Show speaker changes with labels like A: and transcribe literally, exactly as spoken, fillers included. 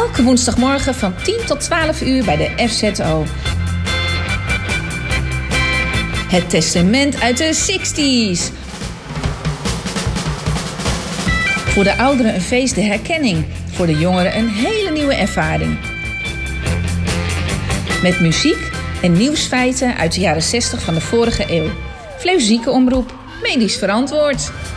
A: Elke woensdagmorgen van tien tot twaalf uur bij de F Z O. Het testament uit de zestig's. Voor de ouderen een feest der herkenning. Voor de jongeren een hele nieuwe ervaring. Met muziek en nieuwsfeiten uit de jaren zestig van de vorige eeuw. Fleuzieke omroep, medisch verantwoord.